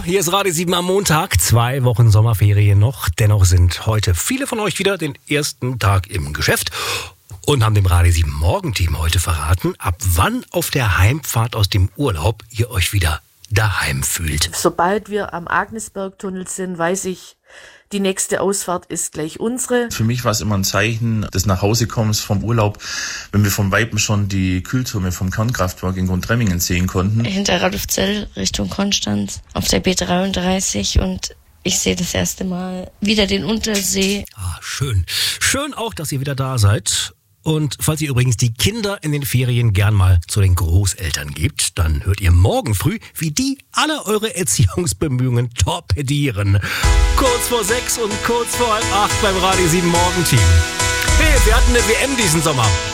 Hallo, hier ist Radio 7 am Montag. 2 Wochen Sommerferien noch. Dennoch sind heute viele von euch wieder den ersten Tag im Geschäft und haben dem Radio 7 Morgenteam heute verraten, ab wann auf der Heimfahrt aus dem Urlaub ihr euch wieder daheim fühlt. Sobald wir am Agnesbergtunnel sind, weiß ich, die nächste Ausfahrt ist gleich unsere. Für mich war es immer ein Zeichen des Nachhausekommens vom Urlaub, wenn wir vom Weitem schon die Kühltürme vom Kernkraftwerk in Gundremmingen sehen konnten. Hinter Radolfzell Richtung Konstanz auf der B33 und ich sehe das erste Mal wieder den Untersee. Schön. Schön auch, dass ihr wieder da seid. Und falls ihr übrigens die Kinder in den Ferien gern mal zu den Großeltern gebt, dann hört ihr morgen früh, wie die alle eure Erziehungsbemühungen torpedieren. Kurz vor 6 und kurz vor halb 8 beim Radio 7 Morgenteam. Hey, wir hatten eine WM diesen Sommer.